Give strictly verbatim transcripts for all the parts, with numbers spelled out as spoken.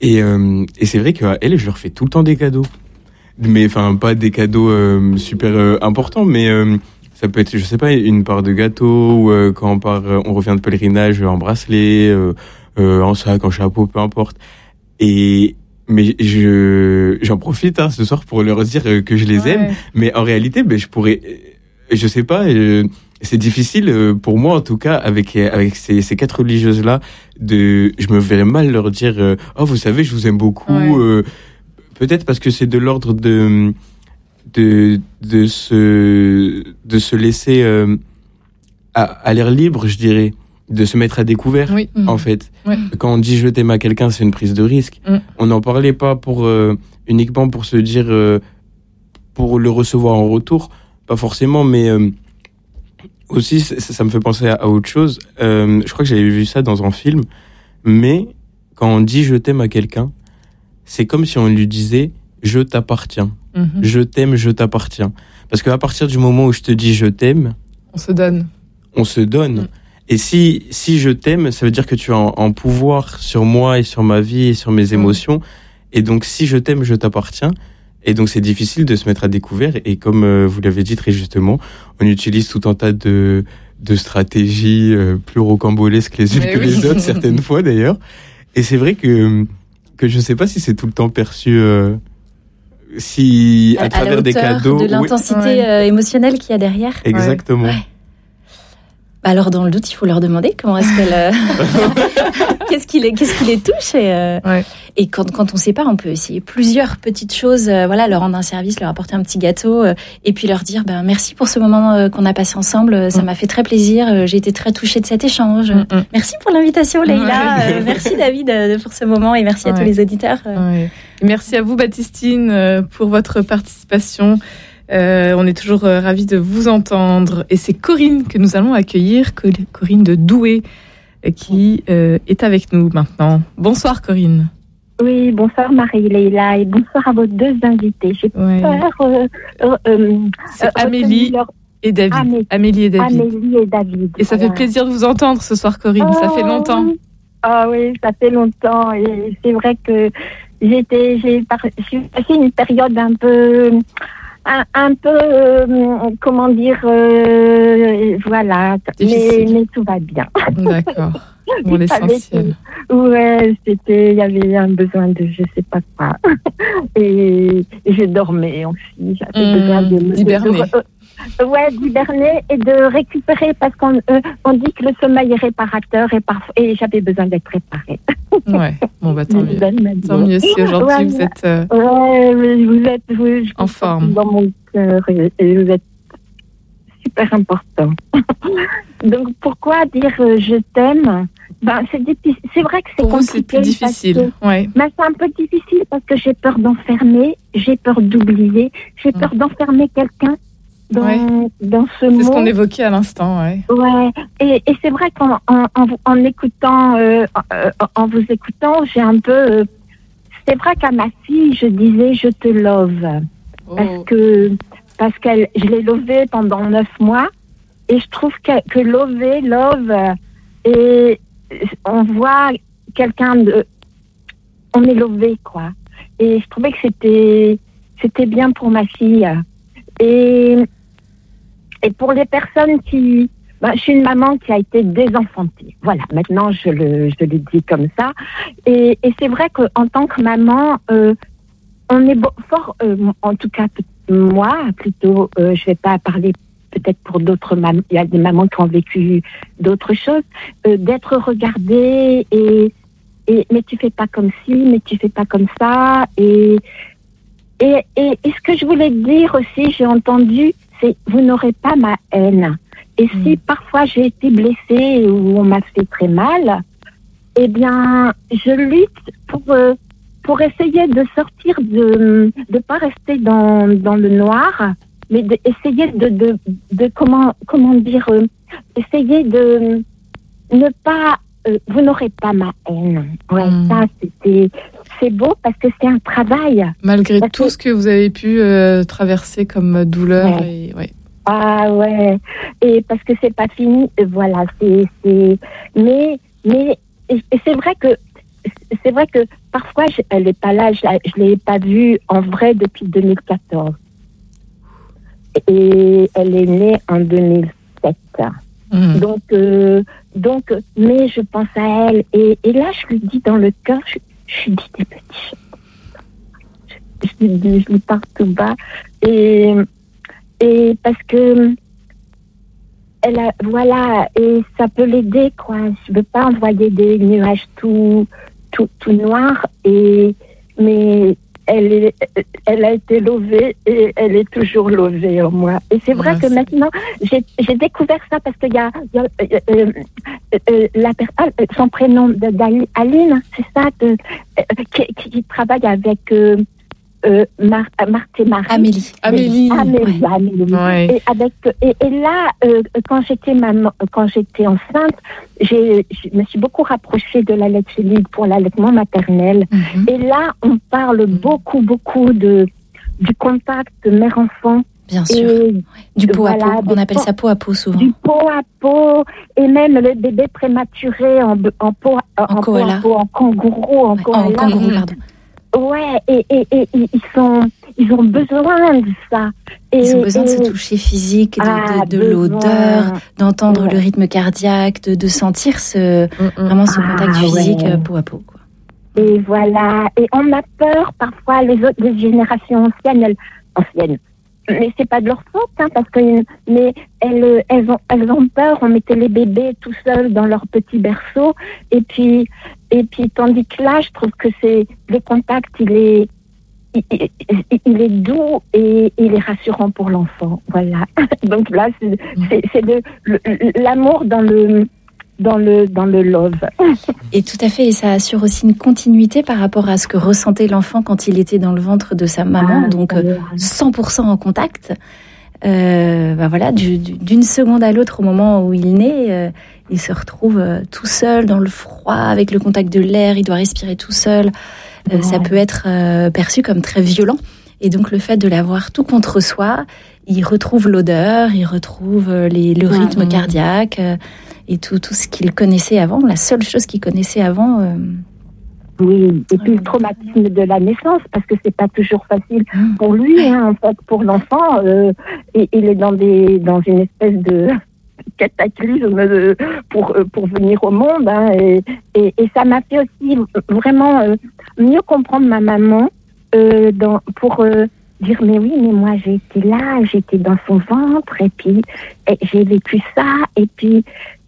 Et, euh, et c'est vrai qu'à elle, je leur fais tout le temps des cadeaux. Mais enfin, pas des cadeaux euh, super euh, importants, mais euh, ça peut être, je sais pas, une part de gâteau, ou euh, quand on part, euh, on revient de pèlerinage, en bracelet, euh, euh, en sac, en chapeau, peu importe. Et mais je j'en profite hein, ce soir pour leur dire que je les ouais. aime. Mais en réalité, ben je pourrais, je sais pas. Euh, c'est difficile pour moi en tout cas avec avec ces, ces quatre religieuses là. De, je me verrais mal leur dire euh, oh vous savez je vous aime beaucoup. Ouais. Euh, peut-être parce que c'est de l'ordre de de de se de se laisser euh, à, à l'air libre, je dirais. De se mettre à découvert, oui. en fait. Oui. Quand on dit je t'aime à quelqu'un, c'est une prise de risque. Mm. On n'en parlait pas pour euh, uniquement pour se dire, euh, pour le recevoir en retour, pas forcément, mais euh, aussi ça, ça me fait penser à, à autre chose. Euh, je crois que j'avais vu ça dans un film, mais quand on dit je t'aime à quelqu'un, c'est comme si on lui disait je t'appartiens, mm-hmm. je t'aime, je t'appartiens. Parce qu'à partir du moment où je te dis je t'aime, on se donne. On se donne. Mm. Et si, si je t'aime, ça veut dire que tu as un, un pouvoir sur moi et sur ma vie et sur mes émotions. Mmh. Et donc, si je t'aime, je t'appartiens. Et donc, c'est difficile de se mettre à découvert. Et comme euh, vous l'avez dit très justement, on utilise tout un tas de, de stratégies euh, plus rocambolesques les unes Mais que oui. les autres, certaines fois d'ailleurs. Et c'est vrai que, que je ne sais pas si c'est tout le temps perçu... Euh, si à, à travers la des cadeaux... de l'intensité oui. euh, émotionnelle qu'il y a derrière. Exactement. Ouais. Alors, dans le doute, il faut leur demander comment est-ce qu'elle... Euh... qu'est-ce, qui les, qu'est-ce qui les touche et, euh... ouais. et quand, quand on ne sait pas, on peut essayer plusieurs petites choses, euh, voilà, leur rendre un service, leur apporter un petit gâteau euh, et puis leur dire ben, merci pour ce moment euh, qu'on a passé ensemble, ça mm. m'a fait très plaisir, euh, j'ai été très touchée de cet échange. Mm-mm. Merci pour l'invitation, Leïla. Ouais. Euh, merci, David, euh, pour ce moment et merci ouais. à tous les auditeurs. Euh... Ouais. Merci à vous, Baptistine, euh, pour votre participation. Euh, on est toujours euh, ravis de vous entendre. Et c'est Corinne que nous allons accueillir, Corinne de Douai, euh, qui euh, est avec nous maintenant. Bonsoir Corinne. Oui, bonsoir Marie-Leïla et bonsoir à vos deux invités. J'ai ouais. peur... Euh, euh, euh, c'est euh, Amélie leur... et David. Amé... Amélie et David. Amélie et David. Et ça voilà. fait plaisir de vous entendre ce soir Corinne, oh, ça fait longtemps. Ah oh, oui, ça fait longtemps. Et c'est vrai que j'étais, j'ai, par... j'ai passé une période un peu... Un, un peu, euh, comment dire, euh, voilà, mais, mais tout va bien. D'accord, bon, l'essentiel. Que, ouais, c'était, il y avait un besoin de je sais pas quoi. Et, et je dormais aussi, j'avais mmh, besoin de... d'hiberner. De, de, ouais, d'hiberner et de récupérer parce qu'on euh, on dit que le sommeil est réparateur et, parfois, et j'avais besoin d'être réparée. Ouais, bon bah tant mieux. Tant mieux si aujourd'hui ouais, vous êtes euh, ouais, vous êtes vous, en forme. Dans mon cœur et, et vous êtes super important. Donc pourquoi dire euh, je t'aime? Ben c'est difficile. C'est vrai que c'est Pour compliqué. Vous, c'est difficile. Que, ouais. Ben c'est un peu difficile parce que j'ai peur d'enfermer, j'ai peur d'oublier, j'ai peur mmh. d'enfermer quelqu'un. Dans, ouais. dans ce c'est mot. C'est ce qu'on évoquait à l'instant, ouais. Ouais. Et, et c'est vrai qu'en en, en, en écoutant, euh, en, en vous écoutant, j'ai un peu. Euh, c'est vrai qu'à ma fille, je disais je te love oh. parce que parce qu'elle, je l'ai lovée pendant neuf mois et je trouve que, que lover, love, et on voit quelqu'un de, on est lové quoi. Et je trouvais que c'était c'était bien pour ma fille. Et Et pour les personnes qui... Ben, je suis une maman qui a été désenfantée. Voilà, maintenant je le, je le dis comme ça. Et, et c'est vrai qu'en tant que maman, euh, on est bo- fort... Euh, en tout cas, moi, plutôt, euh, je ne vais pas parler peut-être pour d'autres mamans. Il y a des mamans qui ont vécu d'autres choses. Euh, d'être regardée et, et... Mais tu fais pas comme ci, mais tu fais pas comme ça. Et, et, et, et ce que je voulais dire aussi, j'ai entendu... c'est vous n'aurez pas ma haine. Et mmh. si parfois j'ai été blessée ou on m'a fait très mal, eh bien, je lutte pour euh, pour essayer de sortir de de pas rester dans dans le noir, mais d'essayer de de de comment comment dire euh, essayer de ne pas euh, vous n'aurez pas ma haine. Ouais, mmh. ça c'était c'est beau parce que c'est un travail. Malgré parce tout que... ce que vous avez pu euh, traverser comme douleur. Ouais. Et, ouais. Ah ouais. Et parce que c'est pas fini. Voilà. C'est, c'est... Mais, mais et c'est vrai que c'est vrai que parfois, je, elle n'est pas là, je ne l'ai pas vue en vrai depuis deux mille quatorze. Et elle est née en deux mille sept. Mmh. Donc, euh, donc, mais je pense à elle. Et, et là, je lui dis dans le cœur, je, je lui dis des petits choses. Je, je, lui dis, je lui parle tout bas. Et, et parce que, elle a, voilà, et ça peut l'aider, quoi. Je ne veux pas envoyer des nuages tout, tout, tout noirs. Et, mais elle, est, elle a été levée et elle est toujours levée en moi. Et c'est vrai ouais, que c'est... maintenant, j'ai, j'ai découvert ça parce qu'il y a, il y a euh, euh, euh, la personne, son prénom d'Aline, c'est ça, de, euh, qui, qui travaille avec euh, euh, Mar- Marthe et Marie. Amélie. Amélie. Amélie. Ouais. Amélie. Ouais. Et, avec, et, et là, euh, quand j'étais maman, quand j'étais enceinte, j'ai, je me suis beaucoup rapprochée de la laiterie libre pour l'allaitement maternel. Mm-hmm. Et là, on parle beaucoup, beaucoup de, du contact mère-enfant. Bien sûr. Et, du pot voilà, à pot. On appelle pot, ça pot à pot souvent. Du pot à pot. Et même le bébé prématuré en, en, pot, en, en pot à pot, en kangourou. En, ouais, en kangourou, pardon. Ouais, et, et, et, et ils sont, ils ont besoin de ça. Et, ils ont besoin et... de se toucher physique, de, ah, de, de l'odeur, d'entendre ouais. le rythme cardiaque, de, de sentir ce, mm-hmm. vraiment ce contact ah, physique ouais. peau à peau, quoi. Et voilà. Et on a peur, parfois, les autres, les générations anciennes, elles, anciennes. Mais c'est pas de leur faute, hein, parce que, mais elles, elles ont, elles ont peur. On mettait les bébés tout seuls dans leur petit berceau. Et puis, et puis, tandis que là, je trouve que c'est, le contact, il est, il, il, il est doux et il est rassurant pour l'enfant. Voilà. Donc là, c'est, c'est, c'est de, le, l'amour dans le, dans le, dans le love. Et tout à fait, et ça assure aussi une continuité par rapport à ce que ressentait l'enfant quand il était dans le ventre de sa maman, ah, donc euh, cent pour cent en contact. Euh, bah voilà, du, du, d'une seconde à l'autre, au moment où il naît, euh, il se retrouve euh, tout seul dans le froid, avec le contact de l'air, il doit respirer tout seul. Euh, ouais. Ça peut être euh, perçu comme très violent. Et donc le fait de l'avoir tout contre soi, il retrouve l'odeur, il retrouve les, le rythme ouais. cardiaque. Euh, et tout, tout ce qu'il connaissait avant, la seule chose qu'il connaissait avant. Euh... Oui, et puis le traumatisme de la naissance, parce que c'est pas toujours facile pour lui, hein, en fait, pour l'enfant, euh, et, il est dans des, dans une espèce de cataclysme de, pour, pour venir au monde, hein, et, et, et ça m'a fait aussi vraiment euh, mieux comprendre ma maman, euh, dans, pour euh, dire mais oui, mais moi j'ai été là, j'étais dans son ventre, et puis et j'ai vécu ça, et puis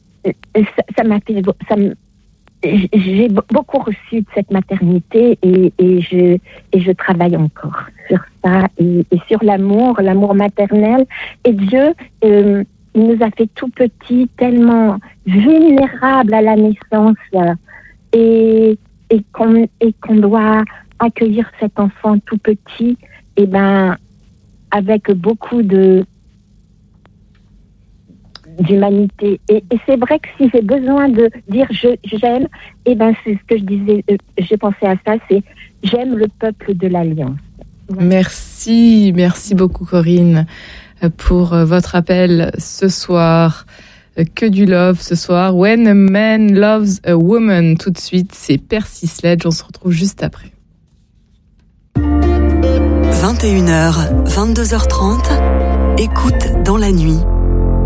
Ça, ça m'a fait, ça me, j'ai beaucoup reçu de cette maternité et, et, je, et je travaille encore sur ça et, et sur l'amour, l'amour maternel. Et Dieu, euh, il nous a fait tout petits, tellement vulnérables à la naissance et, et, qu'on, et qu'on doit accueillir cet enfant tout petit, et ben, avec beaucoup de d'humanité. Et, et c'est vrai que si j'ai besoin de dire je, j'aime, et ben c'est ce que je disais, euh, j'ai pensé à ça, c'est j'aime le peuple de l'Alliance. Voilà. Merci, merci beaucoup Corinne pour votre appel ce soir. Que du love ce soir. When a man loves a woman. Tout de suite, c'est Percy Sledge. On se retrouve juste après. vingt et une heures, vingt-deux heures trente. Écoute dans la nuit.